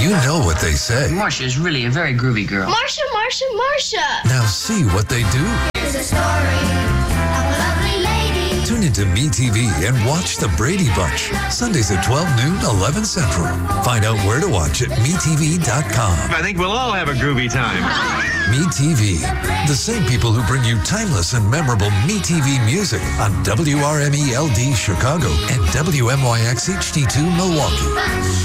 You know what they say. Marcia is really a very groovy girl. Marcia, Marcia, Marcia! Now see what they do. Here's a story of a lovely lady. Tune into MeTV and watch The Brady Bunch. Sundays at 12 noon, 11 Central. Find out where to watch at MeTV.com. I think we'll all have a groovy time. MeTV, the same people who bring you timeless and memorable MeTV music on WRME LD Chicago and WMYX HD2 Milwaukee.